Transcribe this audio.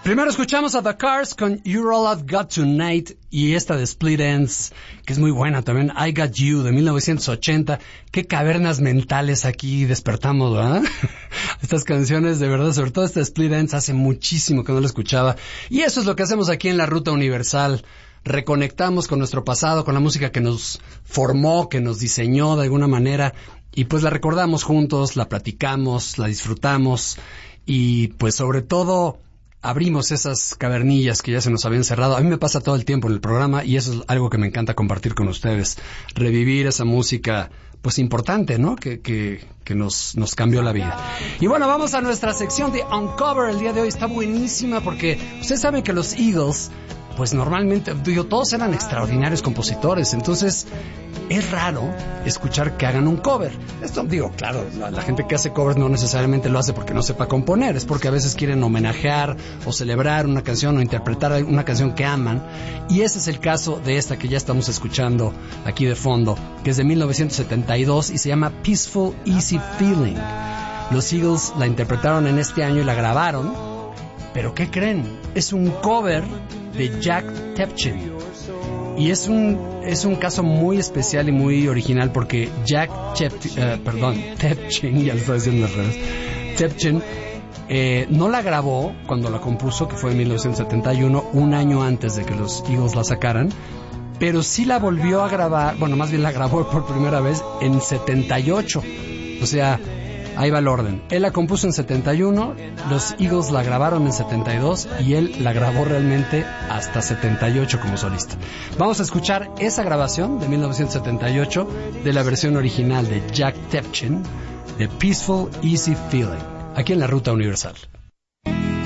Primero escuchamos a The Cars con You're All I've Got Tonight y esta de Split Enz, que es muy buena también, I Got You, de 1980. Qué cavernas mentales aquí despertamos, ¿verdad? Estas canciones, de verdad, sobre todo esta de Split Enz, hace muchísimo que no la escuchaba. Y eso es lo que hacemos aquí en la Ruta Universal. Reconectamos con nuestro pasado, con la música que nos formó, que nos diseñó de alguna manera, y pues la recordamos juntos, la platicamos, la disfrutamos, y pues sobre todo abrimos esas cavernillas que ya se nos habían cerrado. A mí me pasa todo el tiempo en el programa y eso es algo que me encanta compartir con ustedes. Revivir esa música, pues importante, ¿no? Que nos cambió la vida. Y bueno, vamos a nuestra sección de Uncover. El día de hoy está buenísima porque ustedes saben que los Eagles, pues normalmente, todos eran extraordinarios compositores, entonces es raro escuchar que hagan un cover. Esto, claro, la gente que hace covers no necesariamente lo hace porque no sepa componer, es porque a veces quieren homenajear o celebrar una canción o interpretar una canción que aman, y ese es el caso de esta que ya estamos escuchando aquí de fondo, que es de 1972 y se llama Peaceful Easy Feeling. Los Eagles la interpretaron en este año y la grabaron, pero ¿qué creen? Es un cover de Jack Tepchen. Y es un caso muy especial y muy original porque Jack Tepchen, ya lo estoy diciendo al revés, Tepchen no la grabó cuando la compuso, que fue en 1971, un año antes de que los Eagles la sacaran, pero sí la volvió a grabar, bueno, más bien la grabó por primera vez en 78, o sea, ahí va el orden. Él la compuso en 71, los Eagles la grabaron en 72 y él la grabó realmente hasta 78 como solista. Vamos a escuchar esa grabación de 1978 de la versión original de Jack Tepchen de Peaceful Easy Feeling, aquí en la Ruta Universal.